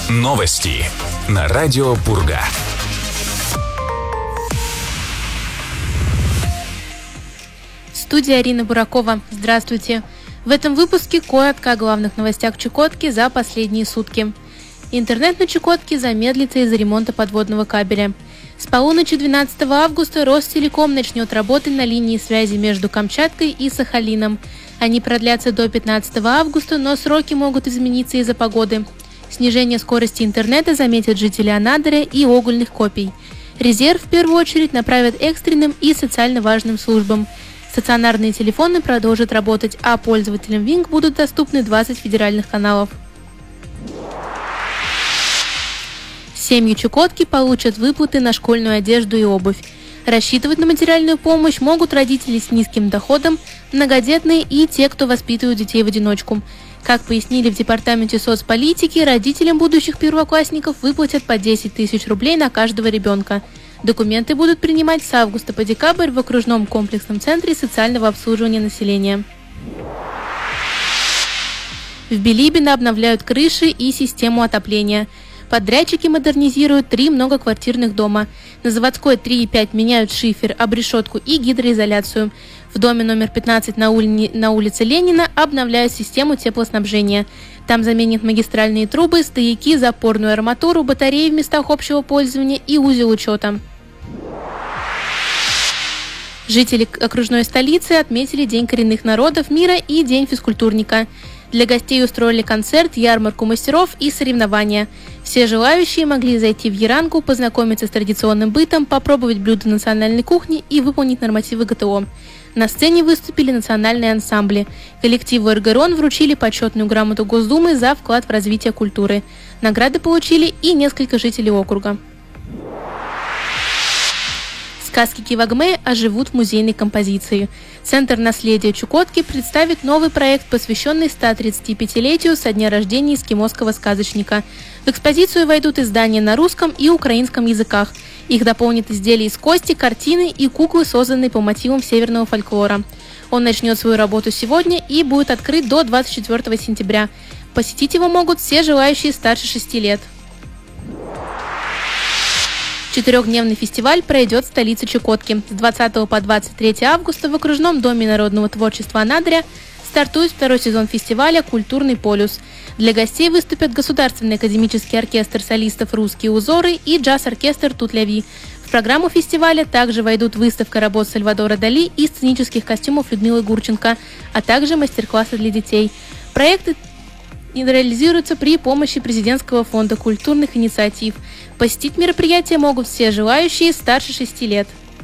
Новости на радио Пурга. Студия Арина Буракова. Здравствуйте. В этом выпуске коротко о главных новостях Чукотки за последние сутки. Интернет на Чукотке замедлится из-за ремонта подводного кабеля. С полуночи 12 августа Ростелеком начнет работать на линии связи между Камчаткой и Сахалином. Они продлятся до 15 августа, но сроки могут измениться из-за погоды. Снижение скорости интернета заметят жители Анадыря и Огульных Копий. Резерв в первую очередь направят экстренным и социально важным службам. Стационарные телефоны продолжат работать, а пользователям Wing будут доступны 20 федеральных каналов. Семьи Чукотки получат выплаты на школьную одежду и обувь. Рассчитывать на материальную помощь могут родители с низким доходом, многодетные и те, кто воспитывают детей в одиночку. Как пояснили в Департаменте соцполитики, родителям будущих первоклассников выплатят по 10 тысяч рублей на каждого ребенка. Документы будут принимать с августа по декабрь в окружном комплексном центре социального обслуживания населения. В Билибино обновляют крыши и систему отопления. Подрядчики модернизируют 3 многоквартирных дома. На Заводской 3 и 5 меняют шифер, обрешетку и гидроизоляцию. В доме номер 15 на улице Ленина обновляют систему теплоснабжения. Там заменят магистральные трубы, стояки, запорную арматуру, батареи в местах общего пользования и узел учета. Жители окружной столицы отметили День коренных народов мира и День физкультурника. Для гостей устроили концерт, ярмарку мастеров и соревнования. Все желающие могли зайти в Яранку, познакомиться с традиционным бытом, попробовать блюда национальной кухни и выполнить нормативы ГТО. На сцене выступили национальные ансамбли. Коллективу «Эргерон» вручили почетную грамоту Госдумы за вклад в развитие культуры. Награды получили и несколько жителей округа. Сказки Кивагме оживут в музейной композиции. Центр наследия Чукотки представит новый проект, посвященный 135-летию со дня рождения эскимосского сказочника. В экспозицию войдут издания на русском и украинском языках. Их дополнят изделия из кости, картины и куклы, созданные по мотивам северного фольклора. Он начнет свою работу сегодня и будет открыт до 24 сентября. Посетить его могут все желающие старше 6 лет. 4-дневный фестиваль пройдет в столице Чукотки. С 20 по 23 августа в окружном доме народного творчества Анадыря стартует второй сезон фестиваля «Культурный полюс». Для гостей выступят Государственный академический оркестр солистов «Русские узоры» и джаз-оркестр «Тут-ля-Ви». В программу фестиваля также войдут выставка работ Сальвадора Дали и сценических костюмов Людмилы Гурченко, а также мастер-классы для детей. Проекты реализируются при помощи Президентского фонда культурных инициатив. Посетить мероприятие могут все желающие старше 6 лет.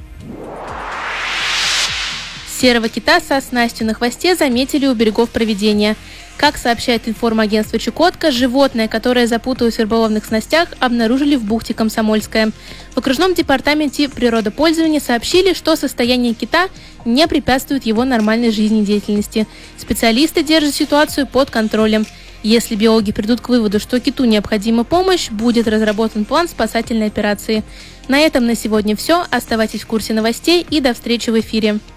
Серого кита со снастью на хвосте заметили у берегов Провидения. Как сообщает информагентство Чукотка, животное, которое запуталось в рыболовных снастях, обнаружили в бухте Комсомольская. В окружном департаменте природопользования сообщили, что состояние кита не препятствует его нормальной жизнедеятельности. Специалисты держат ситуацию под контролем. Если биологи придут к выводу, что киту необходима помощь, будет разработан план спасательной операции. На этом на сегодня все. Оставайтесь в курсе новостей и до встречи в эфире.